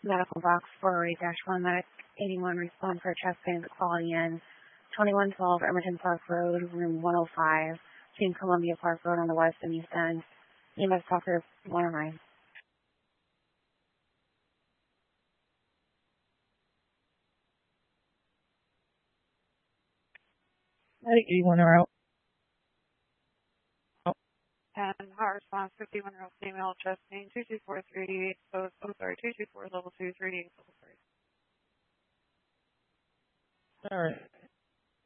medical box 408-1 medic 81 respond for chest pain quality in 2112 Emerton Park Road, room 105, between Columbia Park Road on the west and east end. EMS Talker 109. Medic 81 are out. And hot response 51-year-old female chest pain 224-388 exposed. 224 level 2 388 level 3. All right.